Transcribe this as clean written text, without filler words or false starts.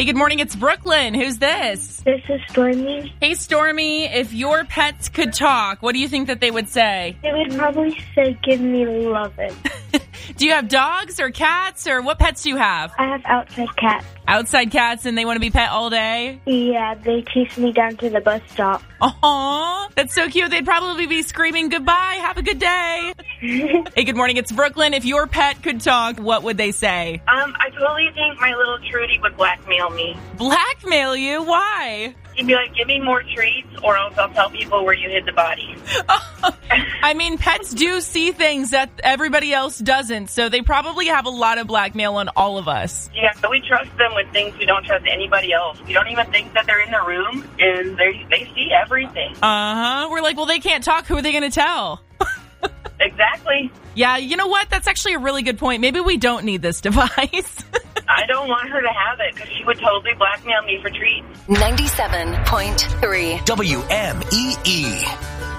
Hey, good morning. It's Brooklyn. Who's this? This is Stormy. Hey, Stormy. If your pets could talk, what do you think that they would say? They would probably say, give me lovin'. Do you have dogs or cats, or what pets do you have? I have outside cats. Outside cats, and they want to be pet all day? Yeah, they chase me down to the bus stop. Aw, that's so cute. They'd probably be screaming, goodbye, have a good day. Hey, good morning. It's Brooklyn. If your pet could talk, what would they say? I totally think my little Trudy would blackmail me. Blackmail you? Why? He'd be like, give me more treats or else I'll tell people where you hid the body. I mean, pets do see things that everybody else doesn't, so they probably have a lot of blackmail on all of us. Yeah, but we trust them with things we don't trust anybody else. We don't even think that they're in the room, and they see everything. Uh-huh. We're like, well, they can't talk. Who are they going to tell? Exactly. Yeah, you know what? That's actually a really good point. Maybe we don't need this device. I don't want her to have it because she would totally blackmail me for treats. 97.3 WMEE.